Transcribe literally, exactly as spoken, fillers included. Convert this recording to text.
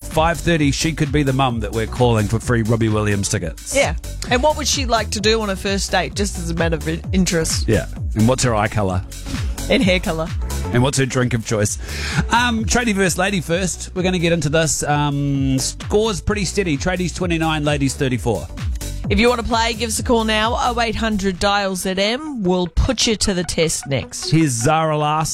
five thirty, she could be the mum that we're calling for free Robbie Williams tickets. Yeah. And what would she like to do on a first date, just as a matter of interest? Yeah. And what's her eye colour? And hair colour. And what's her drink of choice? Um, Tradie versus Lady first. We're going to get into this. Um, scores pretty steady. Tradies twenty-nine, Ladies thirty-four. If you want to play, give us a call now. oh eight hundred dial Z M. We'll put you to the test next. Here's Zara Larson.